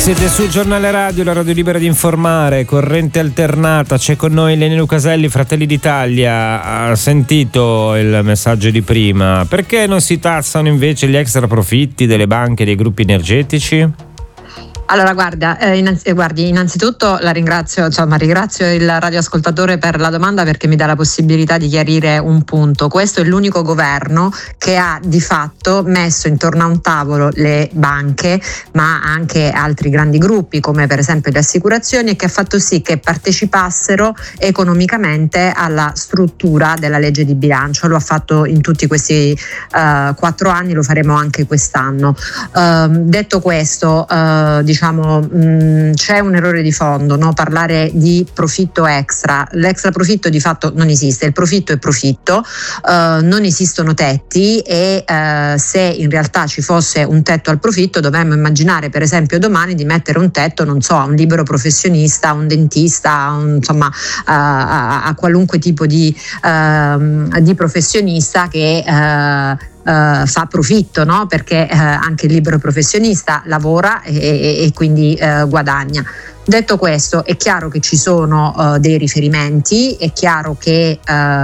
Siete sul giornale radio, la radio libera di informare, corrente alternata, c'è con noi Lenelu Caselli, Fratelli d'Italia. Ha sentito il messaggio di prima, perché non si tassano invece gli extra profitti delle banche e dei gruppi energetici? Allora guardi, innanzitutto ringrazio il radioascoltatore per la domanda, perché mi dà la possibilità di chiarire un punto. Questo è l'unico governo che ha di fatto messo intorno a un tavolo le banche, ma anche altri grandi gruppi come per esempio le assicurazioni, e che ha fatto sì che partecipassero economicamente alla struttura della legge di bilancio. Lo ha fatto in tutti questi 4 anni, lo faremo anche quest'anno. Detto questo, c'è un errore di fondo, no? Parlare di profitto extra. L'extra profitto di fatto non esiste, il profitto è profitto, non esistono tetti, e se in realtà ci fosse un tetto al profitto dovremmo immaginare per esempio domani di mettere un tetto, non so, a un libero professionista, a un dentista, a qualunque tipo di professionista che fa profitto, no? Perché anche il libero professionista lavora e quindi guadagna. Detto questo, è chiaro che ci sono dei riferimenti, è chiaro che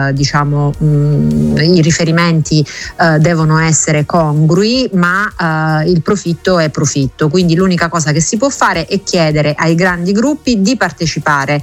i riferimenti devono essere congrui, ma il profitto è profitto, quindi l'unica cosa che si può fare è chiedere ai grandi gruppi di partecipare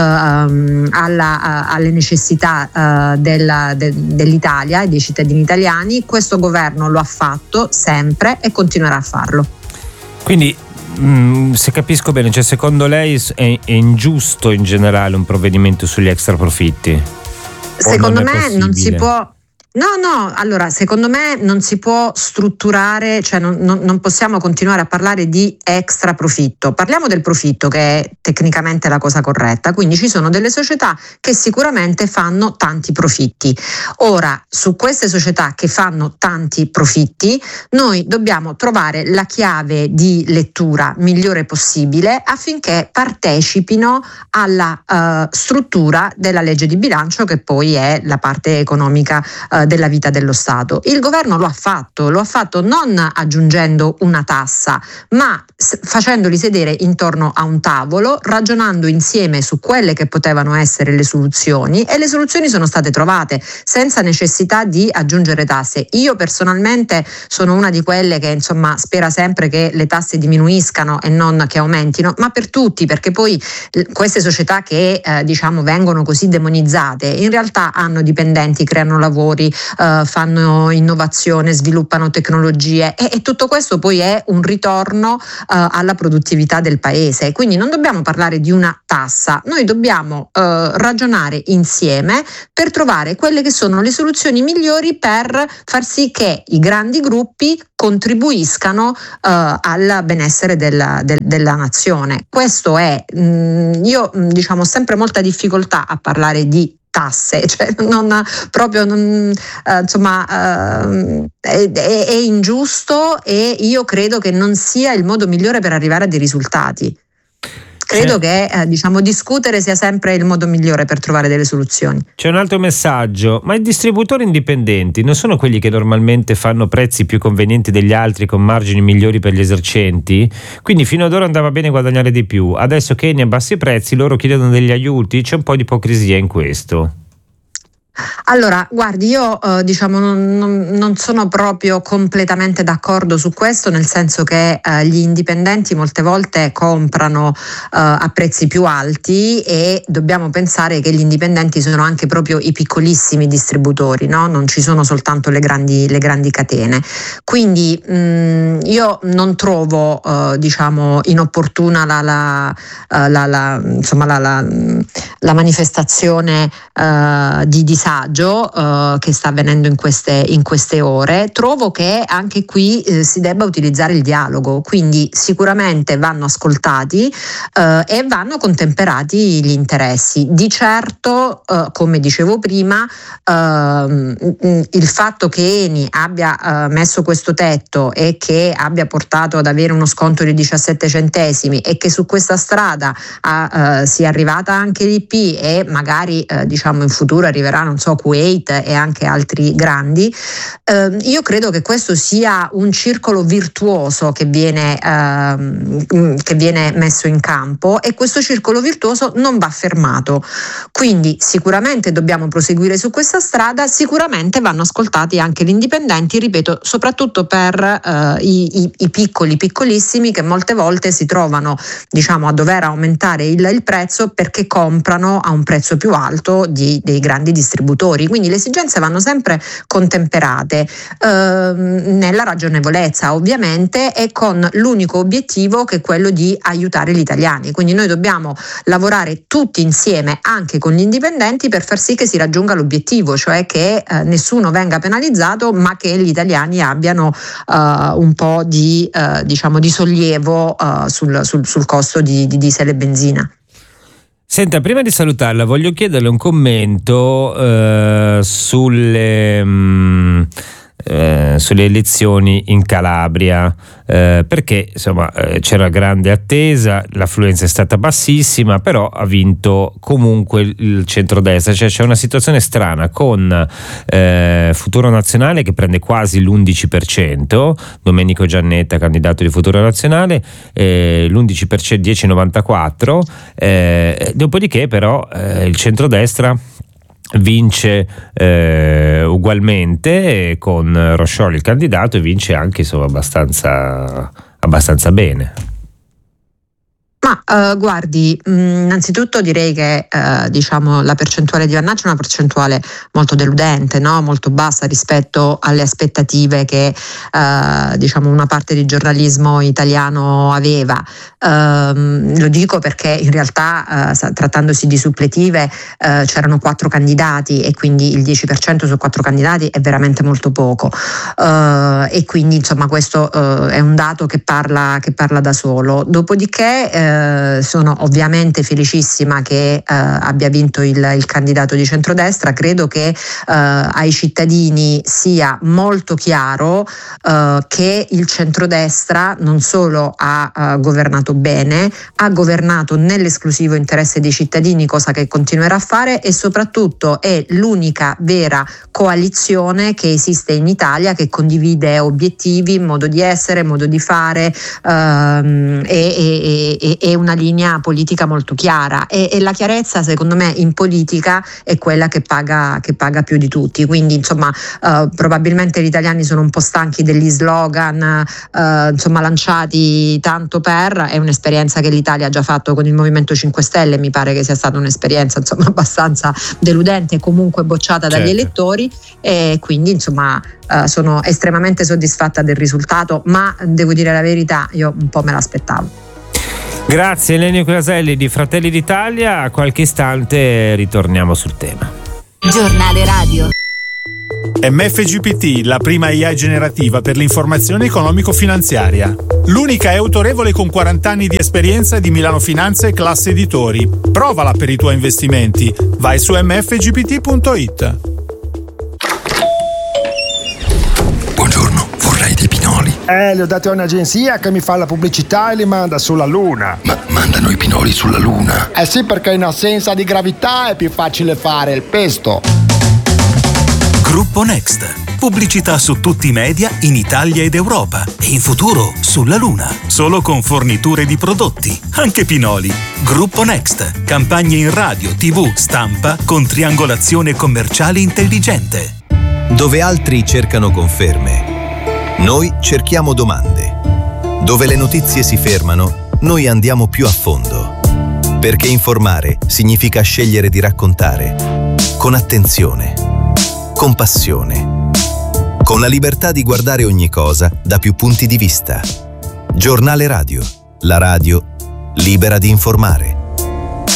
alle necessità dell'Italia e dei cittadini italiani. Questo governo lo ha fatto sempre e continuerà a farlo. Quindi se capisco bene, cioè secondo lei è ingiusto in generale un provvedimento sugli extra profitti? Secondo me non si può. Allora secondo me non si può strutturare, cioè non possiamo continuare a parlare di extra profitto. Parliamo del profitto, che è tecnicamente la cosa corretta, quindi ci sono delle società che sicuramente fanno tanti profitti. Ora, su queste società che fanno tanti profitti noi dobbiamo trovare la chiave di lettura migliore possibile affinché partecipino alla struttura della legge di bilancio, che poi è la parte economica della vita dello Stato. Il governo lo ha fatto non aggiungendo una tassa, ma facendoli sedere intorno a un tavolo, ragionando insieme su quelle che potevano essere le soluzioni, e le soluzioni sono state trovate senza necessità di aggiungere tasse. Io personalmente sono una di quelle che spera sempre che le tasse diminuiscano e non che aumentino, ma per tutti, perché poi queste società che vengono così demonizzate in realtà hanno dipendenti, creano lavori, fanno innovazione, sviluppano tecnologie, e tutto questo poi è un ritorno alla produttività del paese. Quindi non dobbiamo parlare di una tassa, noi dobbiamo ragionare insieme per trovare quelle che sono le soluzioni migliori per far sì che i grandi gruppi contribuiscano al benessere della nazione. Questo è, io ho sempre molta difficoltà a parlare di tasse, cioè è ingiusto, e io credo che non sia il modo migliore per arrivare a dei risultati. Credo che discutere sia sempre il modo migliore per trovare delle soluzioni. C'è un altro messaggio: ma i distributori indipendenti non sono quelli che normalmente fanno prezzi più convenienti degli altri con margini migliori per gli esercenti? Quindi fino ad ora andava bene guadagnare di più, adesso che ne abbassa i prezzi loro chiedono degli aiuti? C'è un po' di ipocrisia in questo. Allora, guardi, io non sono proprio completamente d'accordo su questo, nel senso che gli indipendenti molte volte comprano a prezzi più alti, e dobbiamo pensare che gli indipendenti sono anche proprio i piccolissimi distributori, no? Non ci sono soltanto le grandi catene. Quindi io non trovo inopportuna la manifestazione di disagio che sta avvenendo in queste ore. Trovo che anche qui si debba utilizzare il dialogo, quindi sicuramente vanno ascoltati e vanno contemperati gli interessi. Di certo, come dicevo prima, il fatto che Eni abbia messo questo tetto e che abbia portato ad avere uno sconto di 17 centesimi e che su questa strada sia arrivata anche l'IP, e magari in futuro arriveranno non so, Kuwait e anche altri grandi. Io credo che questo sia un circolo virtuoso che viene messo in campo, e questo circolo virtuoso non va fermato. Quindi sicuramente dobbiamo proseguire su questa strada, sicuramente vanno ascoltati anche gli indipendenti, ripeto, soprattutto per i piccoli, piccolissimi, che molte volte si trovano, diciamo, a dover aumentare il prezzo perché comprano a un prezzo più alto dei grandi distributori. Quindi le esigenze vanno sempre contemperate nella ragionevolezza, ovviamente, e con l'unico obiettivo che è quello di aiutare gli italiani. Quindi noi dobbiamo lavorare tutti insieme, anche con gli indipendenti, per far sì che si raggiunga l'obiettivo, cioè che nessuno venga penalizzato, ma che gli italiani abbiano un po' di sollievo sul costo di diesel e benzina. Senta, prima di salutarla voglio chiederle un commento sulle elezioni in Calabria, perché insomma c'era grande attesa, l'affluenza è stata bassissima, però ha vinto comunque il centrodestra. Cioè c'è una situazione strana con Futuro Nazionale che prende quasi l'11%, Domenico Giannetta, candidato di Futuro Nazionale, l'11%, 10,94%, dopodiché però il centrodestra vince ugualmente con Roscioli il candidato, e vince anche, insomma, abbastanza bene. Ma guardi, innanzitutto direi che la percentuale di vantaggio è una percentuale molto deludente, no? Molto bassa rispetto alle aspettative che una parte del giornalismo italiano aveva. Lo dico perché in realtà, trattandosi di suppletive, c'erano 4 candidati, e quindi il 10% su 4 candidati è veramente molto poco, e quindi insomma questo è un dato che parla da solo. Dopodiché sono ovviamente felicissima che abbia vinto il candidato di centrodestra. Credo che ai cittadini sia molto chiaro che il centrodestra non solo ha governato bene, ha governato nell'esclusivo interesse dei cittadini, cosa che continuerà a fare, e soprattutto è l'unica vera coalizione che esiste in Italia, che condivide obiettivi, modo di essere, modo di fare, e una linea politica molto chiara, e la chiarezza, secondo me, in politica è quella che paga più di tutti. Quindi insomma probabilmente gli italiani sono un po' stanchi degli slogan lanciati tanto per. È un'esperienza che l'Italia ha già fatto con il Movimento 5 Stelle, mi pare che sia stata un'esperienza abbastanza deludente e comunque bocciata dagli elettori, e quindi sono estremamente soddisfatta del risultato, ma devo dire la verità, io un po' me l'aspettavo. Grazie Elenio Caselli di Fratelli d'Italia. A qualche istante ritorniamo sul tema. Giornale radio. MFGPT, la prima AI generativa per l'informazione economico-finanziaria. L'unica è autorevole con 40 anni di esperienza di Milano Finanza e Classe Editori. Provala per i tuoi investimenti. Vai su mfgpt.it. Buongiorno, vorrei dei pinoli. Li ho dati a un'agenzia che mi fa la pubblicità e li manda sulla Luna. Ma mandano i pinoli sulla Luna? Sì, perché in assenza di gravità è più facile fare il pesto. Gruppo Next. Pubblicità su tutti i media in Italia ed Europa, e in futuro sulla Luna. Solo con forniture di prodotti, anche pinoli. Gruppo Next. Campagne in radio, TV, stampa con triangolazione commerciale intelligente. Dove altri cercano conferme, noi cerchiamo domande. Dove le notizie si fermano, noi andiamo più a fondo. Perché informare significa scegliere di raccontare con attenzione, con passione, con la libertà di guardare ogni cosa da più punti di vista. Giornale radio, la radio libera di informare.